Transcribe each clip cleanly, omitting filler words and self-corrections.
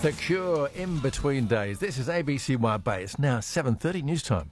The Cure, In Between Days. This is ABC Wide Bay. It's now 7:30 news time.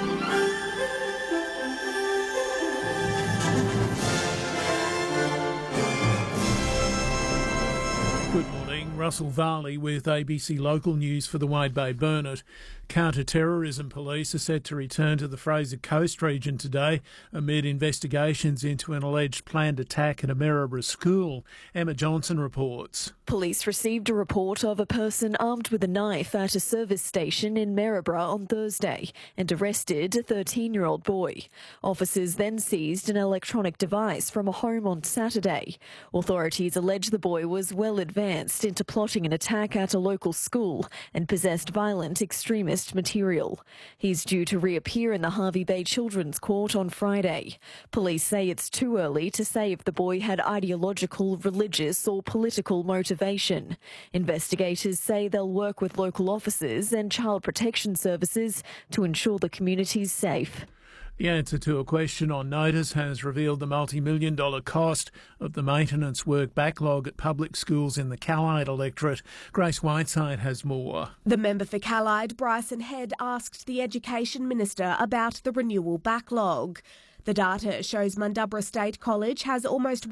Good morning, Russell Varley with ABC Local News for the Wide Bay Burnett. Counter-terrorism police are set to return to the Fraser Coast region today amid investigations into an alleged planned attack at a Maryborough school. Emma Johnson reports. Police received a report of a person armed with a knife at a service station in Maryborough on Thursday and arrested a 13-year-old boy. Officers then seized an electronic device from a home on Saturday. Authorities allege the boy was well advanced into plotting an attack at a local school and possessed violent extremist material. He's due to reappear in the Hervey Bay Children's Court on Friday. Police say it's too early to say if the boy had ideological, religious or political motivation. Investigators say they'll work with local officers and child protection services to ensure the community's safe. The answer to a question on Notice has revealed the multi-million-dollar cost of the maintenance work backlog at public schools in the Callide electorate. Grace Whiteside has more. The member for Callide, Bryson Head, asked the Education Minister about the renewal backlog. The data shows Mundubbera State College has almost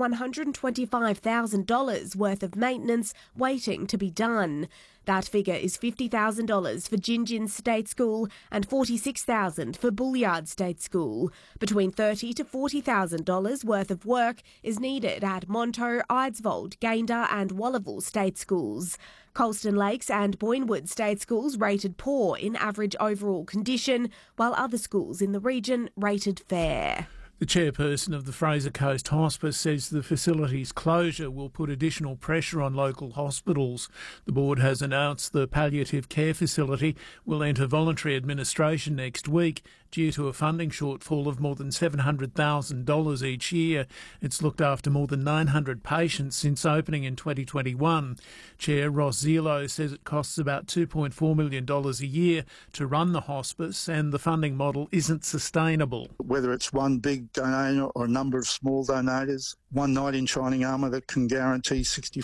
$125,000 worth of maintenance waiting to be done. That figure is $50,000 for Gingin State School and $46,000 for Bullyard State School. Between $30,000 to $40,000 worth of work is needed at Monto, Eidsvold, Gayndah and Wallaville State Schools. Colston Lakes and Boynewood State Schools rated poor in average overall condition, while other schools in the region rated fair. The chairperson of the Fraser Coast Hospice says the facility's closure will put additional pressure on local hospitals. The board has announced the palliative care facility will enter voluntary administration next week due to a funding shortfall of more than $700,000 each year. It's looked after more than 900 patients since opening in 2021. Chair Ross Zelo says it costs about $2.4 million a year to run the hospice and the funding model isn't sustainable. Whether it's one big donor or a number of small donators, one knight in shining armour that can guarantee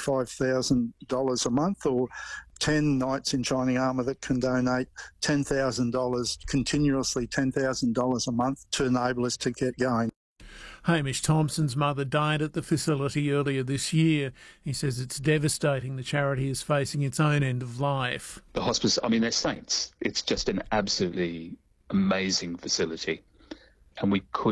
$65,000 a month, or 10 knights in shining armour that can donate $10,000 continuously, $10,000 a month to enable us to get going. Hamish Thompson's mother died at the facility earlier this year. He says it's devastating the charity is facing its own end of life. The hospice, they're saints. It's just an absolutely amazing facility. And we could